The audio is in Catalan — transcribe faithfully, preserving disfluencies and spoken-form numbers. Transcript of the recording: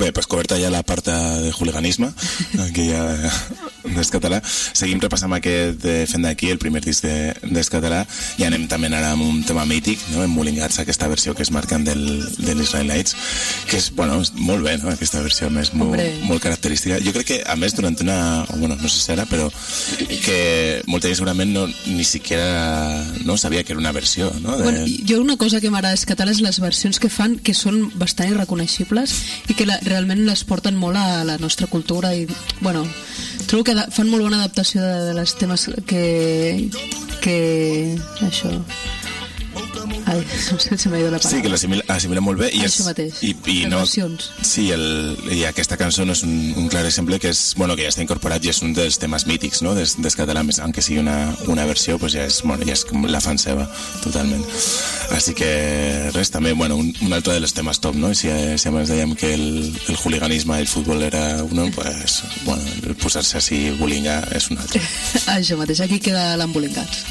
Bé, pues coberta ja la part de hooliganisme, aquí ja des català. Seguim repassant aquest de Fent d'aquí, el primer disc de, des català, i anem també ara amb un tema mític, no? Emmolingats, aquesta versió que es marquen del, de l'Israel Nights, que és, bueno, és molt bé, no? Aquesta versió, a més, molt, molt característica. Jo crec que, a més, durant una, o bueno, no sé si era, però que molta gent segurament no, ni siquiera no sabia que era una versió, no? De... Bueno, jo una cosa que m'agrada és català és les versions que fan, que són bastant irreconeixibles i que la, realment les porten molt a la nostra cultura i, bueno, trobo que fan molt bona adaptació de, de les temes que que això ai, se m'ha ido la paraula. Sí, que l'assimila assimila molt bé i això és, mateix, i, i les no, versions. Sí, el, i aquesta cançó no és un, un clar exemple que és, bueno, que ja està incorporat i és un dels temes mítics, no? des, des català, més aunque sigui una, una versió, pues ja és, bueno, ja és la fan seva totalment. Així que res, també, bueno, un, un altre dels temes top, no? Si, si abans dèiem que el, el hooliganisme i el futbol era un, pues, bueno, el posar-se així bolinga és un altre. Això mateix, aquí queda l'embolingats.